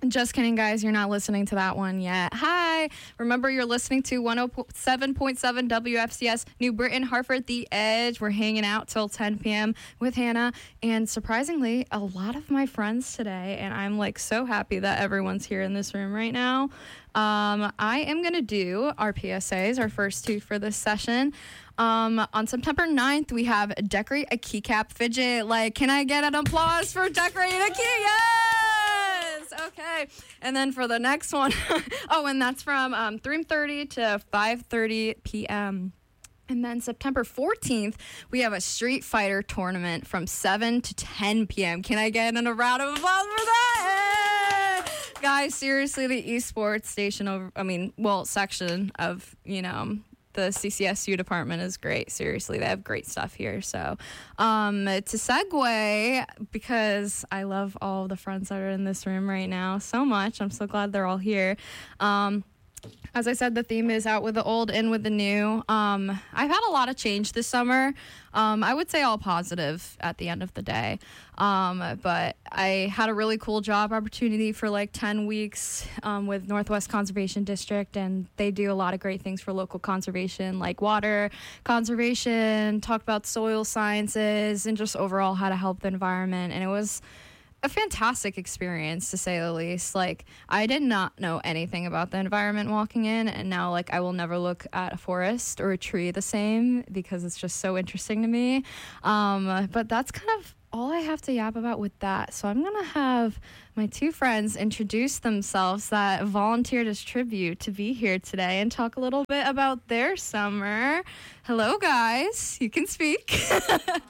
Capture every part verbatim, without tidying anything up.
Just kidding, guys. You're not listening to that one yet. Hi. Remember, you're listening to one oh seven point seven W F C S New Britain, Hartford, The Edge. We're hanging out till ten p.m. with Hannah. And surprisingly, a lot of my friends today. And I'm like so happy that everyone's here in this room right now. Um, I am going to do our P S As, our first two for this session. Um, on September ninth, we have Decorate a Keycap Fidget. Like, can I get an applause for Decorate a Key? Yes! Okay. And then for the next one, oh, and that's from um, three thirty to five thirty p.m. And then September fourteenth, we have a Street Fighter tournament from seven to ten p.m. Can I get a round of applause for that? Hey! Guys, seriously, the esports station over, I mean, well, section of, you know, the C C S U department is great. Seriously, they have great stuff here. So um, to segue, because I love all the friends that are in this room right now so much. I'm so glad they're all here. Um, As I said, the theme is out with the old, in with the new. Um, I've had a lot of change this summer. Um, I would say all positive at the end of the day. Um, but I had a really cool job opportunity for like ten weeks um, with Northwest Conservation District, and they do a lot of great things for local conservation, like water conservation, talk about soil sciences, and just overall how to help the environment. And it was a fantastic experience, to say the least. Like, I did not know anything about the environment walking in, and now like I will never look at a forest or a tree the same because it's just so interesting to me. Um, but that's kind of all I have to yap about with that. So I'm gonna have my two friends introduce themselves that volunteered as tribute to be here today and talk a little bit about their summer. Hello, guys. You can speak. Hi, Hannah.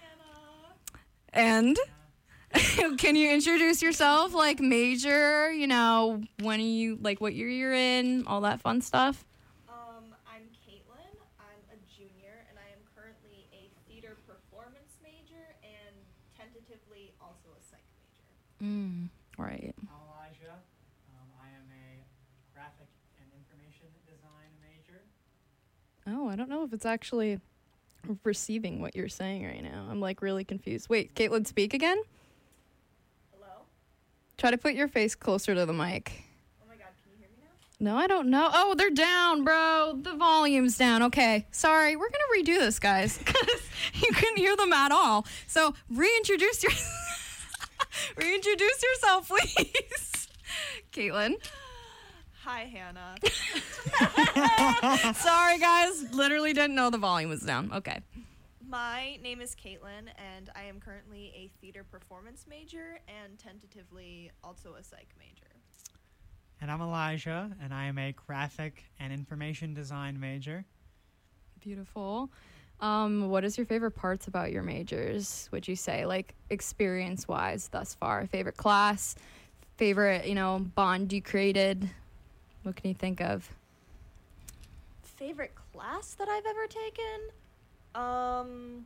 And can you introduce yourself, like major, you know, when are you, like what year you're in, all that fun stuff? Um, I'm Caitlin. I'm a junior, and I am currently a theater performance major and tentatively also a psych major. Mm, right. I'm Elijah. Um, I am a graphic and information design major. Oh, I don't know if it's actually receiving what you're saying right now. I'm like really confused. Wait, Caitlin, speak again? Try to put your face closer to the mic. Oh my god, can you hear me now? No, I don't know. Oh, they're down, bro. The volume's down. Okay, sorry. We're going to redo this, guys, because you couldn't hear them at all. So reintroduce your reintroduce yourself, please. Caitlin. Hi, Hannah. Sorry, guys. Literally didn't know the volume was down. Okay. My name is Caitlin, and I am currently a theater performance major and tentatively also a psych major. And I'm Elijah, and I am a graphic and information design major. Beautiful. Um, what is your favorite parts about your majors, would you say, like experience-wise thus far? Favorite class, favorite, you know, bond you created? What can you think of? Favorite class that I've ever taken? Um,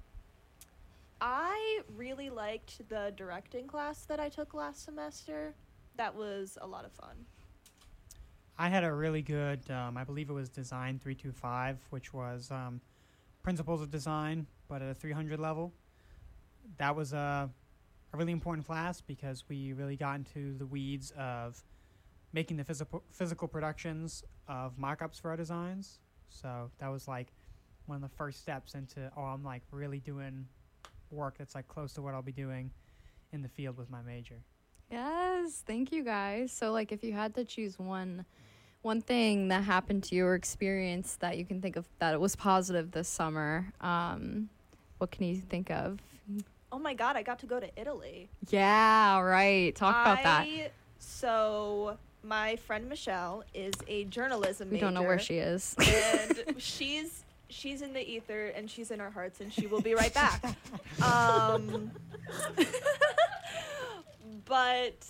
I really liked the directing class that I took last semester. That was a lot of fun. I had a really good, um, I believe it was Design three two five, which was um, Principles of Design, but at a three hundred level. That was a, a really important class because we really got into the weeds of making the physical physical productions of mock-ups for our designs. So that was like one of the first steps into, oh, I'm like really doing work that's like close to what I'll be doing in the field with my major. Yes, thank you guys. So like if you had to choose one one thing that happened to you or experience that you can think of that it was positive this summer, um, what can you think of? Oh my god, I got to go to Italy. Yeah, right. Talk about that. I, so my friend Michelle is a journalism We major. don't know where she is. And she's she's in the ether and she's in our hearts and she will be right back. Um, but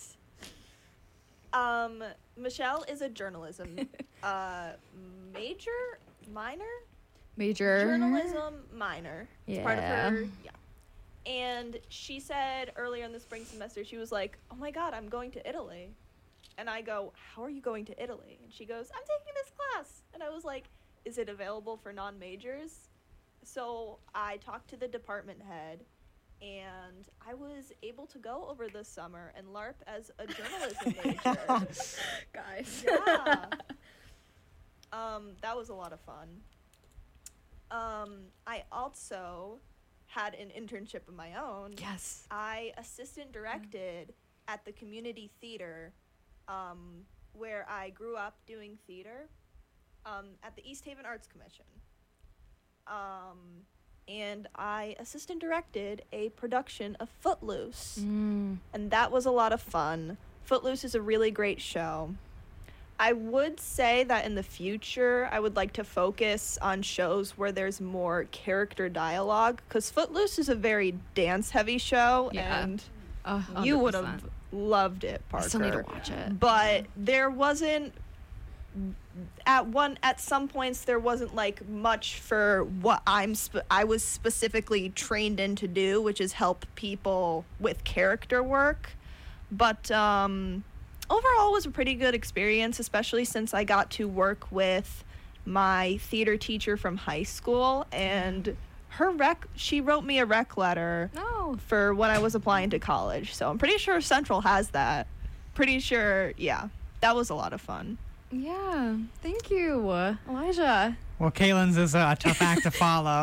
um, Michelle is a journalism uh, major, minor, Major. journalism minor. It's part of Yeah. her, yeah. And she said earlier in the spring semester, she was like, oh my god, I'm going to Italy. And I go, how are you going to Italy? And she goes, I'm taking this class. And I was like, is it available for non-majors? So I talked to the department head, and I was able to go over this summer and LARP as a journalism major. Guys. Yeah. Um, that was a lot of fun. Um, I also had an internship of my own. Yes. I assistant directed at the community theater, um, where I grew up doing theater, um, at the East Haven Arts Commission. Um, and I assistant directed a production of Footloose. Mm. And that was a lot of fun. Footloose is a really great show. I would say that in the future, I would like to focus on shows where there's more character dialogue, because Footloose is a very dance-heavy show, Yeah. and Oh, you would one hundred percent. have loved it, I Parker. still need to watch it. But there wasn't at one at some points there wasn't like much for what I'm sp- I was specifically trained in to do, which is help people with character work. But um overall it was a pretty good experience, especially since I got to work with my theater teacher from high school, and her rec she wrote me a rec letter No. for when I was applying to college. So I'm pretty sure Central has that. Pretty sure, yeah. That was a lot of fun. Yeah. Thank you, Elijah. Well, Kaylin's is a tough act to follow.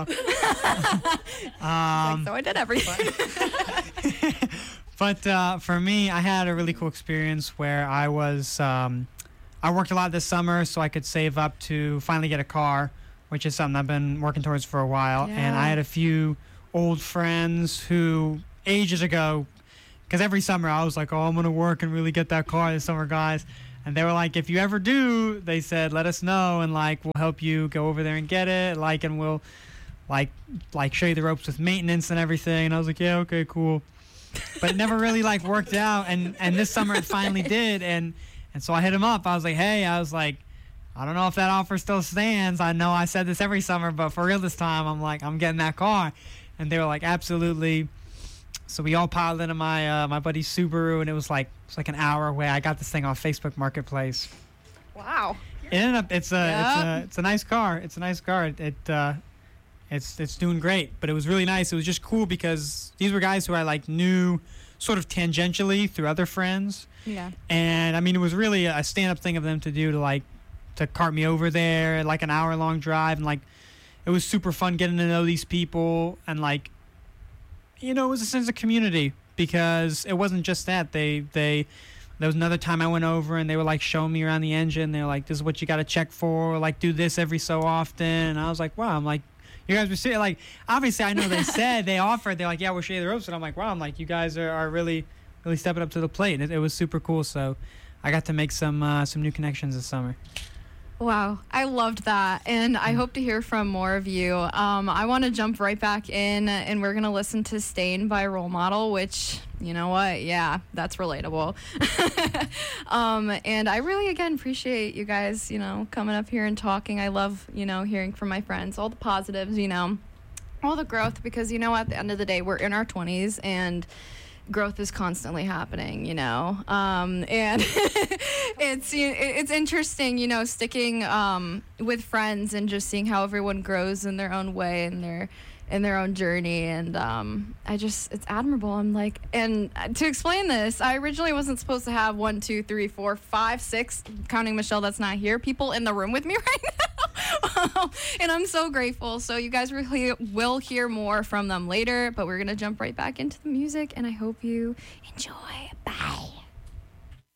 um, So I did everything. But uh, for me, I had a really cool experience where I was, um, I worked a lot this summer so I could save up to finally get a car, which is something I've been working towards for a while. And Yeah. I had a few old friends who ages ago, because every summer I was like, oh, I'm going to work and really get that car this summer, guys. And they were like, if you ever do, they said, let us know, and like we'll help you go over there and get it, like, and we'll like like show you the ropes with maintenance and everything. And I was like, yeah, okay, cool. But it never really like worked out, and and this summer it finally did, and and so I hit him up. I was like, hey, I was like, I don't know if that offer still stands. I know I said this every summer, but for real this time, I'm like, I'm getting that car. And they were like, absolutely. So we all piled into my uh, my buddy's Subaru, and it was like it was like an hour away. I got this thing off Facebook Marketplace. Wow. It ended up it's a Yep. it's a it's a nice car. It's a nice car. It, it uh, it's it's doing great. But it was really nice. It was just cool because these were guys who I like knew sort of tangentially through other friends. Yeah. And I mean, it was really a stand-up thing of them to do to like to cart me over there, like an hour-long drive, and like it was super fun getting to know these people, and like, you know, it was a sense of community because it wasn't just that. They they there was another time I went over and they were like showing me around the engine. They were like, "This is what you got to check for. Like, do this every so often." And I was like, "Wow!" I'm like, "You guys were serious." Like, obviously, I know they said they offered. They're like, "Yeah, we'll show you the ropes." And I'm like, "Wow!" I'm like, "You guys are, are really really stepping up to the plate." And it, it was super cool. So I got to make some uh, some new connections this summer. Wow, I loved that, and I hope to hear from more of you. Um, I want to jump right back in, and we're going to listen to Stain by Role Model, which, you know what, yeah, that's relatable. um, and I really, again, appreciate you guys, you know, coming up here and talking. I love, you know, hearing from my friends, all the positives, you know, all the growth, because, you know, at the end of the day, we're in our twenties, and growth is constantly happening, you know, um, and it's you it's interesting, you know, sticking um, with friends and just seeing how everyone grows in their own way and their in their own journey, and um, I just it's admirable. I'm like, and to explain this, I originally wasn't supposed to have one, two, three, four, five, six, counting Michelle that's not here, people in the room with me right now, and I'm so grateful. So you guys really will hear more from them later, but we're gonna jump right back into the music, and I hope you enjoy.